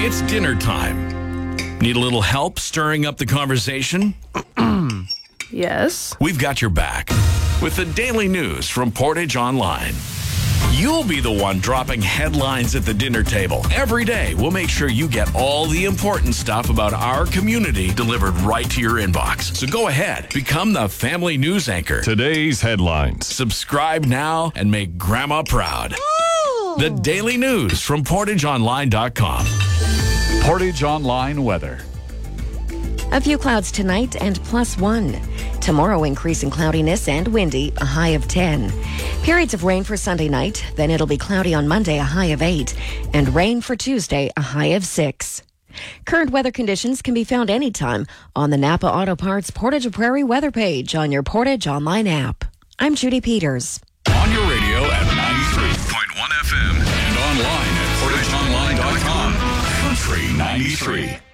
It's dinner time. Need a little help stirring up the conversation? Yes. We've got your back with the daily news from Portage Online. You'll be the one dropping headlines at the dinner table. Every day, we'll make sure you get all the important stuff about our community delivered right to your inbox. So go ahead, become the family news anchor. Today's headlines. Subscribe now and make Grandma proud. The daily news from PortageOnline.com. Portage Online weather. A few clouds tonight and +1. Tomorrow, increasing cloudiness and windy, a high of 10. Periods of rain for Sunday night, then it'll be cloudy on Monday, a high of 8. And rain for Tuesday, a high of 6. Current weather conditions can be found anytime on the Napa Auto Parts Portage Prairie weather page on your Portage Online app. I'm Judy Peters. On your radio at 93.1 FM and online at PortageOnline.com. Country 93.